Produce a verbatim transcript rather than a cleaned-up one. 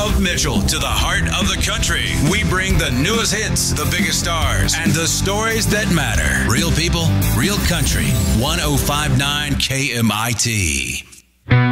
of Mitchell to the heart of the country. We bring the newest hits, the biggest stars, and the stories that matter. Real people, real country. one oh five point nine K M I T.